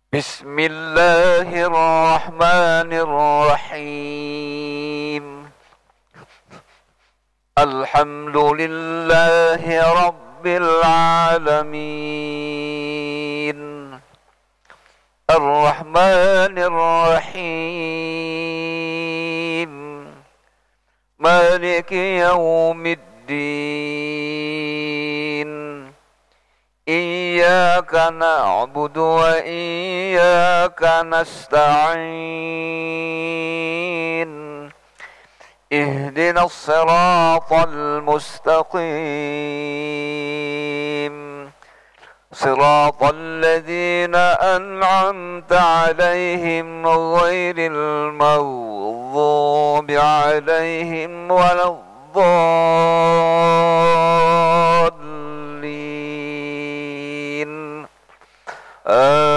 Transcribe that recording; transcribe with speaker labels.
Speaker 1: بسم الله الرحمن الرحيم. الحمد لله رب العالمين، الرحمن الرحيم، مالك يوم الدين. إياك نعبد وإياك نستعين. اهدنا الصراط المستقيم، صراط الذين أنعمت عليهم غير المغضوب عليهم ولا الضالين.